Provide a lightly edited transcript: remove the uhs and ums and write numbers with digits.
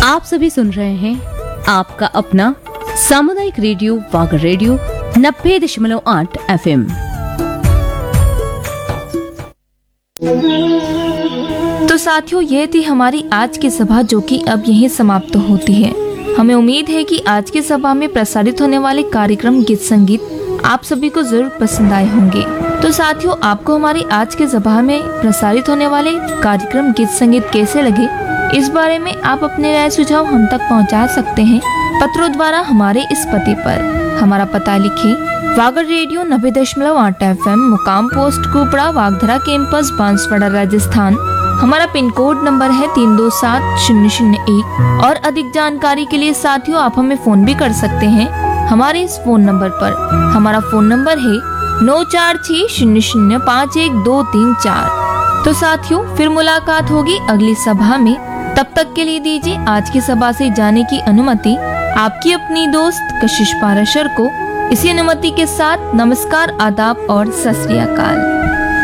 आप सभी सुन रहे हैं आपका अपना सामुदायिक रेडियो वागर रेडियो 90.8 FM। तो साथियों, ये थी हमारी आज की सभा जो कि अब यहीं समाप्त होती है। हमें उम्मीद है कि आज की सभा में प्रसारित होने वाले कार्यक्रम गीत संगीत आप सभी को जरूर पसंद आए होंगे। तो साथियों, आपको हमारी आज के सभा में प्रसारित होने वाले कार्यक्रम गीत संगीत कैसे लगे, इस बारे में आप अपने राय सुझाव हम तक पहुंचा सकते हैं पत्रों द्वारा हमारे इस पते पर। हमारा पता लिखें, वागर रेडियो 90.8 FM, मुकाम पोस्ट कुपड़ा, वागधरा कैंपस, बांसवाड़ा, राजस्थान। हमारा पिन कोड नंबर है 327001। और अधिक जानकारी के लिए साथियों आप हमें फोन भी कर सकते हैं हमारे इस फोन नंबर पर। हमारा फोन नंबर है 9460051234। तो साथियों, फिर मुलाकात होगी अगली सभा में। तब तक के लिए दीजिए आज की सभा से जाने की अनुमति आपकी अपनी दोस्त कशिश पाराशर को। इसी अनुमति के साथ नमस्कार, आदाब और सत श्री अकाल।